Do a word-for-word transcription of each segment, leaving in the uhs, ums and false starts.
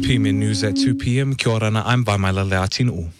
P M N News at two p.m. Kia ora na, I'm Vaimaila Leatinu.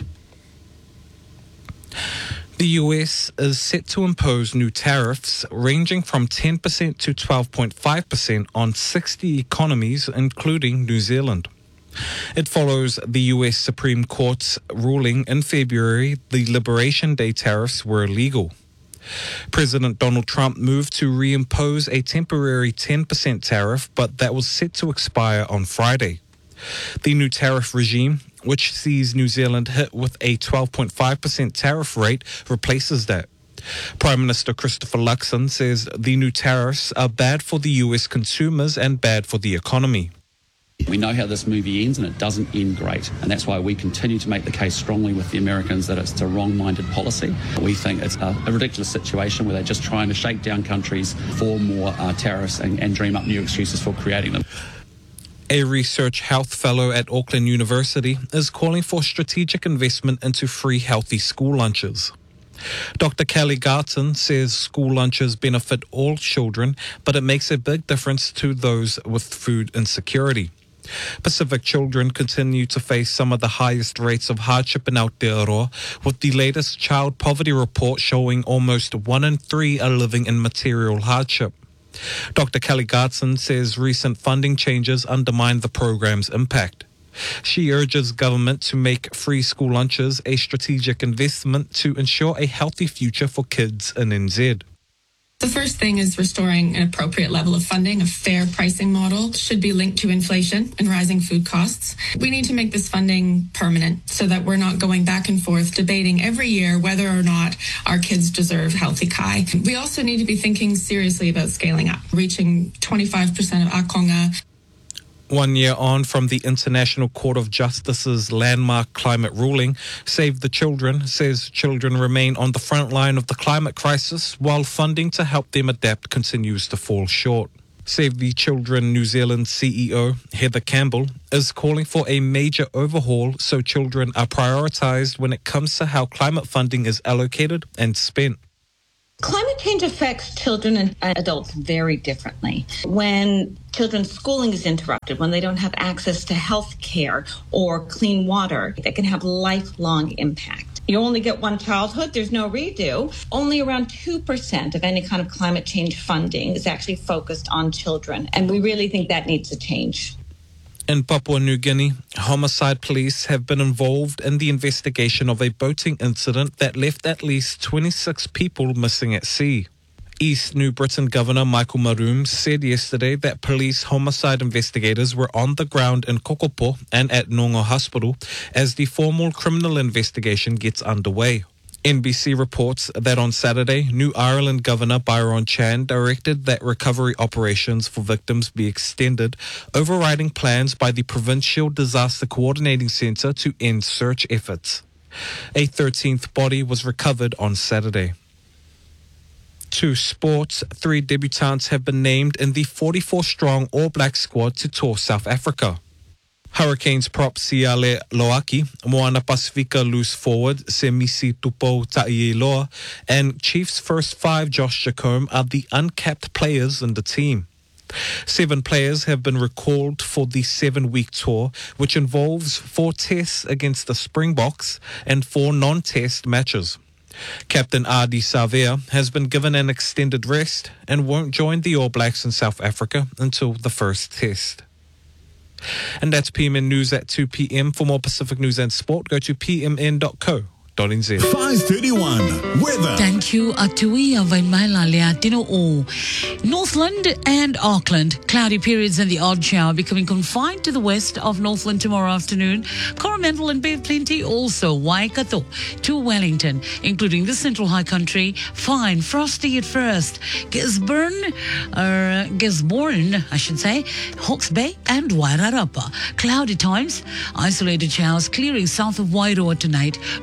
The U S is set to impose new tariffs ranging from ten percent to twelve point five percent on sixty economies, including New Zealand. It follows the U S Supreme Court's ruling in February the Liberation Day tariffs were illegal. President Donald Trump moved to reimpose a temporary ten percent tariff, but that was set to expire on Friday. The new tariff regime, which sees New Zealand hit with a twelve point five percent tariff rate, replaces that. Prime Minister Christopher Luxon says the new tariffs are bad for the U S consumers and bad for the economy. We know how this movie ends, and it doesn't end great. And that's why we continue to make the case strongly with the Americans that it's a wrong-minded policy. We think it's a, a ridiculous situation where they're just trying to shake down countries for more uh, tariffs and, and dream up new excuses for creating them. A research health fellow at Auckland University is calling for strategic investment into free healthy school lunches. Doctor Kelly Garton says school lunches benefit all children, but it makes a big difference to those with food insecurity. Pacific children continue to face some of the highest rates of hardship in Aotearoa, with the latest child poverty report showing almost one in three are living in material hardship. Doctor Kelly Garton says recent funding changes undermine the program's impact. She urges government to make free school lunches a strategic investment to ensure a healthy future for kids in N Z. The first thing is restoring an appropriate level of funding. A fair pricing model should be linked to inflation and rising food costs. We need to make this funding permanent so that we're not going back and forth debating every year whether or not our kids deserve healthy kai. We also need to be thinking seriously about scaling up, reaching twenty-five percent of akonga. One year on from the International Court of Justice's landmark climate ruling, Save the Children says children remain on the front line of the climate crisis while funding to help them adapt continues to fall short. Save the Children New Zealand C E O Heather Campbell is calling for a major overhaul so children are prioritised when it comes to how climate funding is allocated and spent. Climate change affects children and adults very differently. When children's schooling is interrupted, when they don't have access to health care or clean water, that can have lifelong impact. You only get one childhood, there's no redo. Only around two percent of any kind of climate change funding is actually focused on children, and we really think that needs to change. In Papua New Guinea, homicide police have been involved in the investigation of a boating incident that left at least twenty-six people missing at sea. East New Britain Governor Michael Maroon said yesterday that police homicide investigators were on the ground in Kokopo and at Nongo Hospital as the formal criminal investigation gets underway. N B C reports that on Saturday, New Ireland Governor Byron Chan directed that recovery operations for victims be extended, overriding plans by the Provincial Disaster Coordinating Centre to end search efforts. A thirteenth body was recovered on Saturday. To sports, three debutants have been named in the forty-four strong All Black squad to tour South Africa. Hurricanes prop Siale Loaki, Moana Pacifica loose forward Semisi Tupo Ta'iloa, and Chiefs first five Josh Jacome are the uncapped players in the team. Seven players have been recalled for the seven-week tour, which involves four tests against the Springboks and four non-test matches. Captain Adi Savea has been given an extended rest and won't join the All Blacks in South Africa until the first test. And that's P M N News at two p.m. For more Pacific news and sport, go to p m n dot co dot n z. five thirty-one weather. Thank you, Atui Avaimaila Leatino O. Northland and Auckland, cloudy periods and the odd shower becoming confined to the west of Northland tomorrow afternoon. Coromandel and Bay of Plenty, also Waikato to Wellington, including the Central High Country. Fine, frosty at first. Gisborne, uh, Gisborne, I should say, Hawke's Bay and Wairarapa. Cloudy times, isolated showers clearing south of Wairoa tonight. Bullet to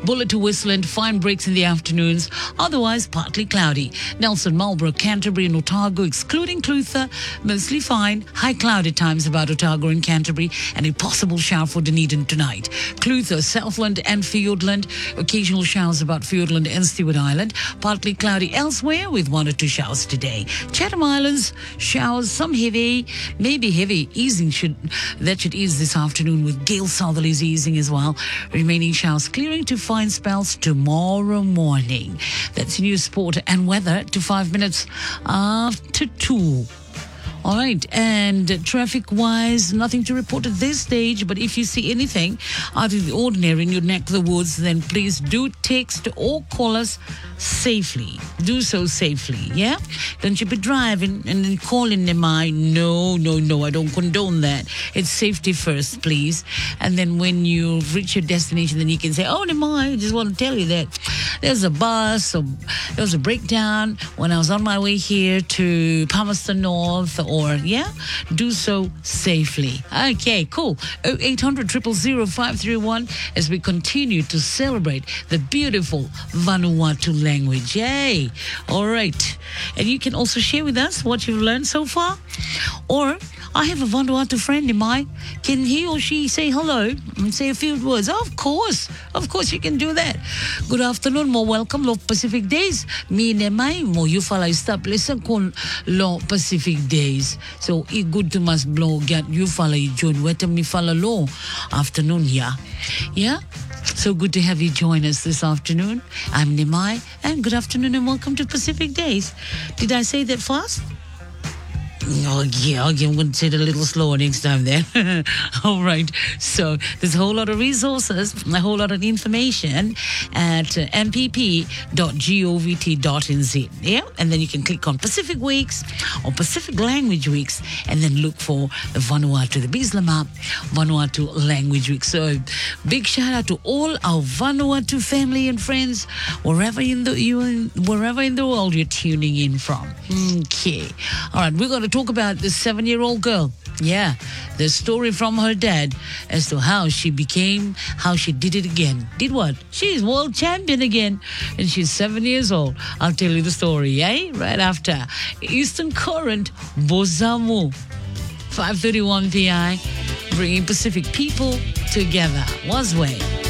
Westland, fine breaks in the afternoons. Otherwise, partly cloudy. Nelson, Marlborough, Canterbury and Otago, excluding Clutha, mostly fine. High cloud at times about Otago and Canterbury, and a possible shower for Dunedin tonight. Clutha, Southland and Fiordland, occasional showers about Fiordland and Stewart Island. Partly cloudy elsewhere with one or two showers today. Chatham Islands, showers, some heavy, maybe heavy. Easing should, that should ease this afternoon with gale southerlies easing as well. Remaining showers clearing to fine spells tomorrow morning. That's news, sport and weather to five minutes after two. All right, and traffic-wise, nothing to report at this stage, but if you see anything out of the ordinary in your neck of the woods, then please do text or call us safely. Do so safely, yeah? Don't you be driving and then calling them. I No, no, no, I don't condone that. It's safety first, please. And then when you reach your destination, then you can say, oh, Nemai, I just want to tell you that there's a bus, or there was a breakdown when I was on my way here to Palmerston North, or, yeah, do so safely. Okay, cool. oh eight hundred, zero zero zero, five three one as we continue to celebrate the beautiful Vanuatu language. Yay! All right. And you can also share with us what you've learned so far. Or, I have a Vanuatu friend in mine. Can he or she say hello and say a few words? Of course. Of course you can do that. Good afternoon, more welcome, Lo Pacific Days. Mi ne mai mo you follow stop listen kon Lo Pacific Days. So i good to mas blow get you follow join wetem ni follow lo afternoon yeah. Yeah? So good to have you join us this afternoon. I'm Nimai, and good afternoon and welcome to Pacific Days. Did I say that fast? Oh, yeah, okay, I'm going to say it a little slower next time then. All right. So there's a whole lot of resources, a whole lot of information at uh, m p p dot govt dot n z. Yeah? And then you can click on Pacific Weeks or Pacific Language Weeks and then look for the Vanuatu, the Bislama Vanuatu Language Week. So big shout out to all our Vanuatu family and friends wherever in the you wherever in the world you're tuning in from. Okay. All right, we're going to talk about this seven-year-old girl. Yeah, the story from her dad as to how she became, how she did it again. Did what? She's world champion again. And she's seven years old. I'll tell you the story, eh? Right after Eastern Current, Bozamu. five thirty-one P I, bringing Pacific people together. Wasway.